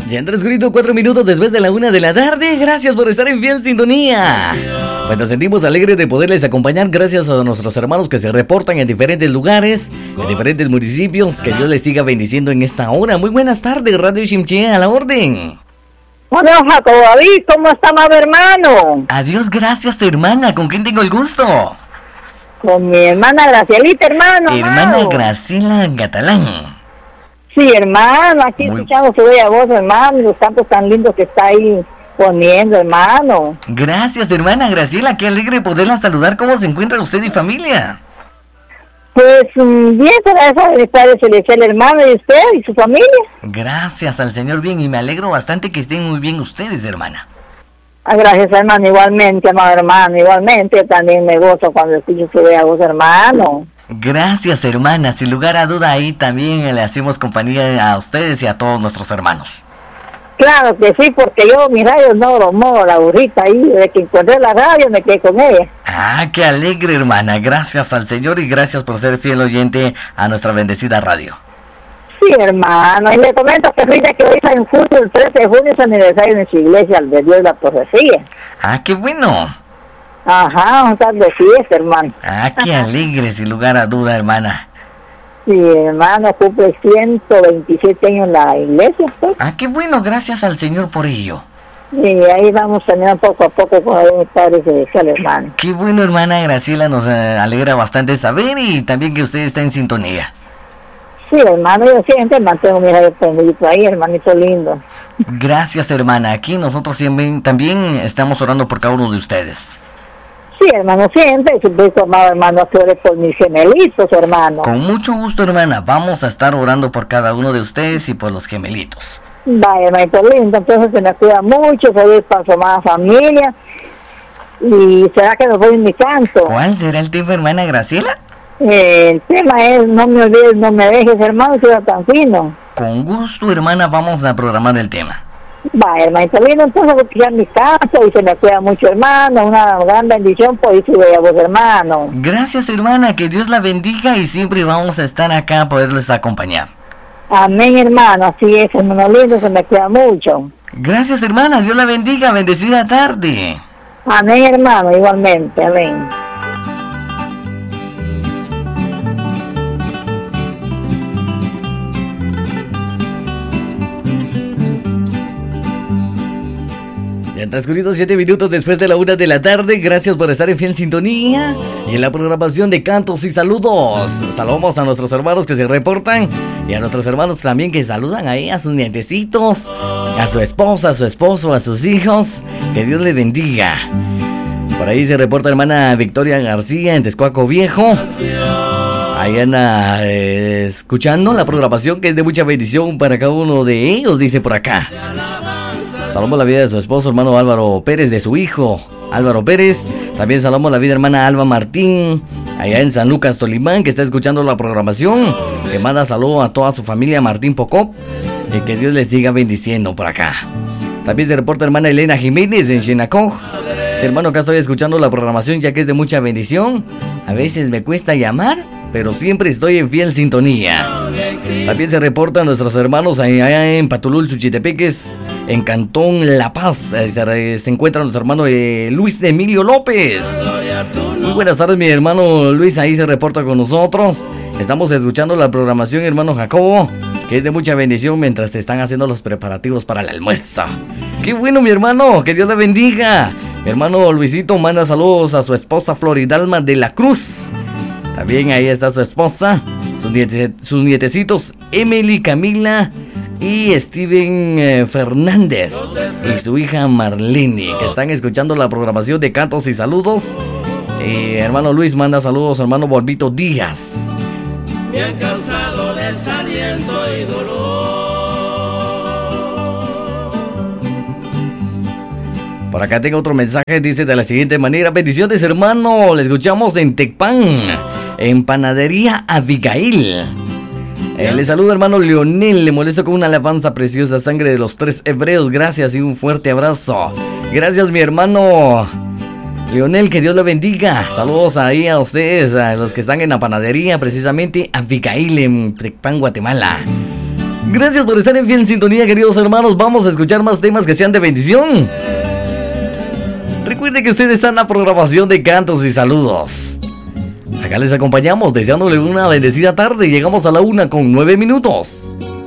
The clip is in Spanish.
Ya han transcurrido 4 minutos después de la 1 de la tarde. Gracias por estar en fiel sintonía. Pues nos sentimos alegres de poderles acompañar gracias a nuestros hermanos que se reportan en diferentes lugares, en diferentes municipios. Que Dios les siga bendiciendo en esta hora. Muy buenas tardes, Radio Ximché, a la orden. Hola, Jacobo David, ¿cómo está, amado hermano? Adiós, gracias, hermana. ¿Con quién tengo el gusto? Con mi hermana Gracielita, hermano. Hermana Graciela Catalán. Sí, hermano, aquí escuchando su bella voz, hermano, los cantos tan lindos que está ahí poniendo, hermano. Gracias, hermana Graciela, qué alegre poderla saludar. ¿Cómo se encuentra usted y familia? Pues bien, gracias al Padre Celestial, hermano, y usted y su familia. Gracias al Señor, bien, y me alegro bastante que estén muy bien ustedes, hermana. Gracias, hermano, igualmente, amado hermano, igualmente, también me gozo cuando escucho su bella voz, hermano. Gracias, hermana, sin lugar a duda ahí también le hacemos compañía a ustedes y a todos nuestros hermanos. Claro que sí, porque yo mi radio no lo muevo, la burrita ahí, desde que encontré la radio me quedé con ella. Ah, qué alegre, hermana, gracias al Señor y gracias por ser fiel oyente a nuestra bendecida radio. Sí, hermano, y le comento que fíjate que hoy en julio, el 13 de junio, es aniversario de su iglesia, de Dios la Profecía. Ah, qué bueno. Ajá, un tal de fiesta, hermano. Ah, qué alegre, sin lugar a duda, hermana. Sí, hermano, cumple 127 años en la iglesia, pues. Ah, qué bueno, gracias al Señor por ello. Y ahí vamos también poco a poco con el Padre Celestial, hermano. Qué bueno, hermana Graciela, nos alegra bastante saber y también que usted está en sintonía. Sí, hermano, yo siempre mantengo mi radio prendido ahí, hermanito lindo. Gracias, hermana. Aquí nosotros siempre, también estamos orando por cada uno de ustedes. Sí, hermano, siempre, supuesto, amado hermano, que ore por mis gemelitos, hermano. Con mucho gusto, hermana. Vamos a estar orando por cada uno de ustedes y por los gemelitos. Vaya, hermanito lindo, entonces se me cuida mucho, feliz para su amada familia. ¿Y será que nos voy en mi canto? ¿Cuál será el tema, hermana Graciela? El tema es, no me olvides, no me dejes, hermano, que era tan fino. Con gusto, hermana, vamos a programar el tema. Vaya, hermanito lindo, entonces voy a escuchar mi canto y se me cuida mucho, hermano. Una gran bendición por su bella voz, hermano. Gracias, hermana, que Dios la bendiga y siempre vamos a estar acá a poderles acompañar. Amén, hermano, así es, hermano lindo, se me cuida mucho. Gracias, hermana, Dios la bendiga, bendecida tarde. Amén, hermano, igualmente, amén. Ya han transcurrido 7 minutos después de la 1 de la tarde. Gracias por estar en fiel sintonía y en la programación de cantos y saludos. Saludamos a nuestros hermanos que se reportan y a nuestros hermanos también que saludan ahí a sus nietecitos, a su esposa, a su esposo, a sus hijos. Que Dios les bendiga. Por ahí se reporta hermana Victoria García en Texcoco Viejo. Ahí anda escuchando la programación que es de mucha bendición para cada uno de ellos, dice por acá. Saludamos la vida de su esposo, hermano Álvaro Pérez, de su hijo, Álvaro Pérez. También saludamos la vida hermana Alba Martín, allá en San Lucas, Tolimán, que está escuchando la programación. Que manda saludo a toda su familia Martín Pocop. Y que Dios les siga bendiciendo por acá. También se reporta hermana Elena Jiménez en Xenacoj. Hermano, acá estoy escuchando la programación ya que es de mucha bendición. A veces me cuesta llamar, pero siempre estoy en fiel sintonía. También se reportan nuestros hermanos allá en Patulul, Suchitepeques, en Cantón La Paz. Se encuentra nuestro hermano Luis Emilio López. Muy buenas tardes, mi hermano Luis, ahí se reporta con nosotros. Estamos escuchando la programación, hermano Jacobo, que es de mucha bendición mientras se están haciendo los preparativos para el almuerzo. ¡Qué bueno, mi hermano! ¡Que Dios le bendiga! Mi hermano Luisito manda saludos a su esposa Floridalma de la Cruz. También ahí está su esposa, sus nietecitos Emily, Camila y Steven Fernández y su hija Marlene, que están escuchando la programación de cantos y saludos. Hermano Luis manda saludos a hermano Borbito Díaz. Me han causado desaliento y dolor. Por acá tengo otro mensaje, dice de la siguiente manera: bendiciones, hermano, le escuchamos en Tecpan, en Panadería Abigail. Le saludo hermano Leonel, le molesto con una alabanza preciosa, sangre de los 3 hebreos, gracias y un fuerte abrazo. Gracias mi hermano Leonel, que Dios le bendiga. Saludos ahí a ustedes, a los que están en la panadería, precisamente Abigail en Tecpan, Guatemala. Gracias por estar en fiel sintonía, queridos hermanos. Vamos a escuchar más temas que sean de bendición. Recuerde que usted está en la programación de Cantos y Saludos. Acá les acompañamos deseándole una bendecida tarde. Llegamos a la 1:09.